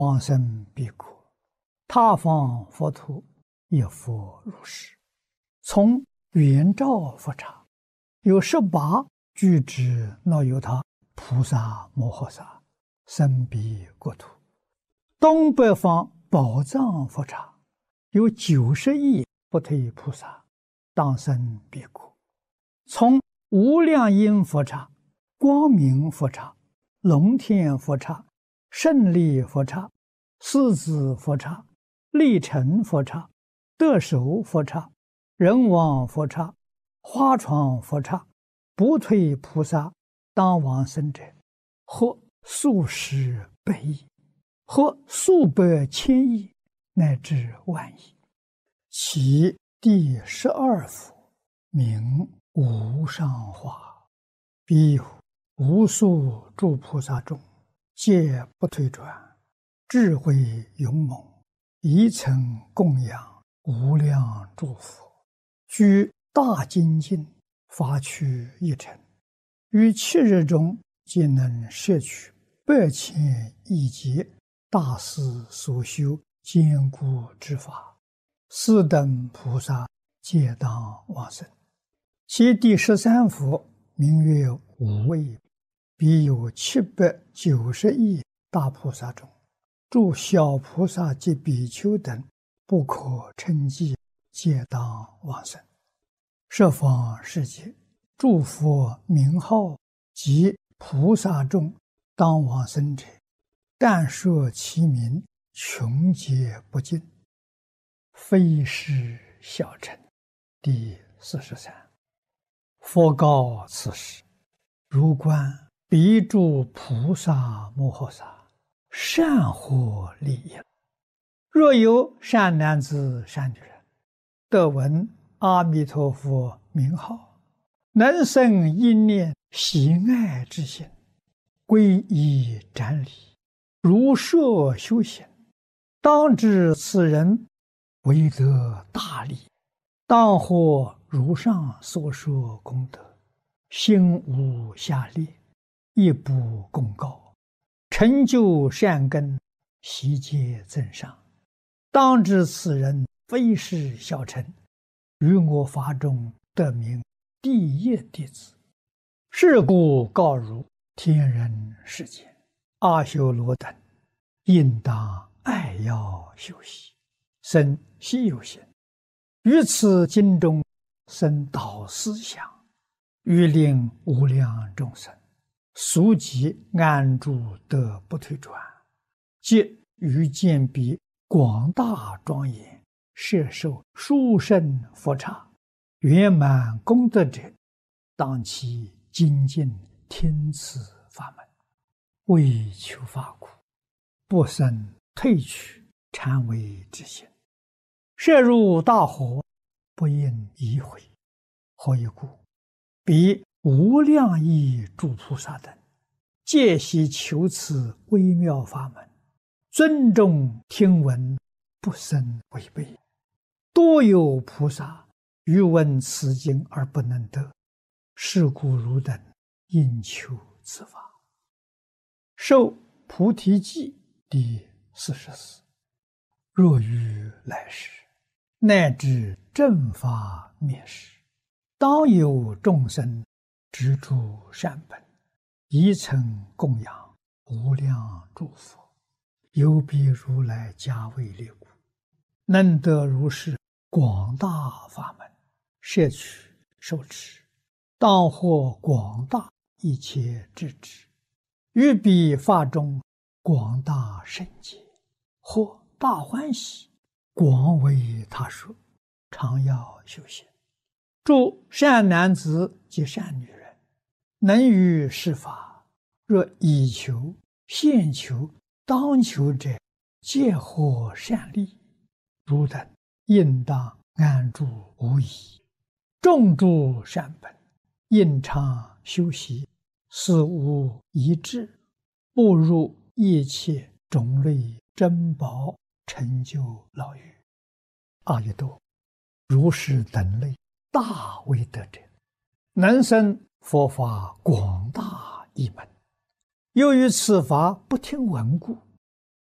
往生彼国，他方佛土亦复如是。从圆照佛刹，有18具之那由他菩萨摩诃萨生彼国土。东北方宝藏佛刹，有90亿不退菩萨当生彼国。从无量音佛刹、光明佛刹、龙天佛刹、胜利佛刹、狮子佛刹、力成佛刹、得手佛刹、人王佛刹、花床佛刹，不退菩萨当往生者，或数十百亿，或数百千亿，乃至万亿。其第12佛名无上化，彼有无数诸菩萨中，皆不退转，智慧勇猛，一曾供养无量诸佛，居大精进，发趣一尘，于7日中皆能摄取8千亿劫大师所修坚固之法，四等菩萨皆当往生。其第13佛名曰无畏，彼有790亿大菩萨中，诸小菩萨及比丘等不可称计，皆当往生。十方世界诸佛名号及菩萨众当往生者，但说其名，穷劫不尽，非是小乘。第43。佛告此时：如观彼诸菩萨摩诃萨，善获利益。若有善男子善女人，得闻阿弥陀佛名号，能生一念喜爱之心，皈依瞻礼，如设修行，当知此人为得大利，当获如上所说功德，心无下劣，亦不共高，成就善根，悉皆增上。当知此人非是小乘，于我法中得名第一弟子。是故告汝天人世间阿修罗等，应当爱要修习，生希有心，于此经中生导思想，欲令无量众生速即安住得不退转，即于见彼广大庄严摄受殊胜佛刹圆满功德者，当其精进听此法门，为求法苦，不生退去禅为之心，摄入大火，不应疑悔。何以故？彼无量亿诸菩萨等，皆悉求此微妙法门，尊重听闻，不生违背。多有菩萨欲闻此经而不能得，是故汝等应求此法。受菩提记第44。若于来世，乃至正法灭世，当有众生执著善本，一曾供养无量诸佛，有彼如来加为力故，能得如是广大法门，摄取受持，当获广大一切智智，于彼法中广大圣解，或大欢喜，广为他说，常要修行。诸善男子及善女人，能于是法，若以求、现求、当求者，皆获善利。汝等应当安住无疑，种诸善本，应常修习，死无一致，步入一切种类珍宝，成就老狱。阿逸多，如是等类大威德者，能生佛法广大一门，由于此法不听闻故，